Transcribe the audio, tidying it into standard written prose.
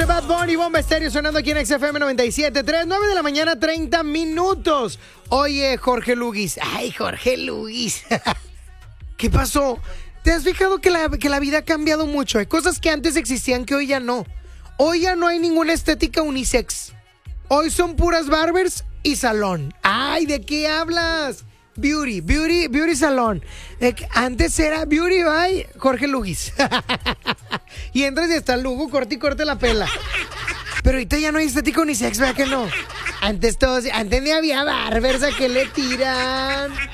de Bad Bunny, Bomba Estéreo sonando aquí en XFM 97.3, 9 de la mañana, 30 minutos. Oye, Jorge Luguis. Ay, Jorge Luguis. ¿Qué pasó? ¿Te has fijado que la vida ha cambiado mucho? Hay cosas que antes existían que hoy ya no. Hoy ya no hay ninguna estética unisex. Hoy son puras barbers y salón. Ay, ¿de qué hablas? Beauty salón. Antes era Beauty by Jorge Luguis. Y entras y está el Lugo, corte la pela. Pero ahorita ya no hay estética unisex, ¿verdad que no? Antes ni había barbers, ¿a qué le tiran?